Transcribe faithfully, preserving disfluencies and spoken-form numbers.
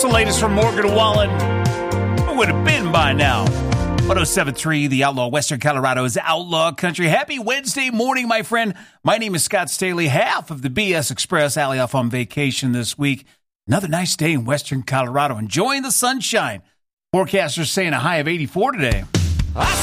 the latest from Morgan Wallen. Who would have been by now? one oh seven point three, The Outlaw, Western Colorado's Outlaw Country. Happy Wednesday morning, my friend. My name is Scott Staley, half of the B S Express. Allie off on vacation this week. Another nice day in Western Colorado. Enjoying the sunshine. Forecasters saying a high of eighty-four today.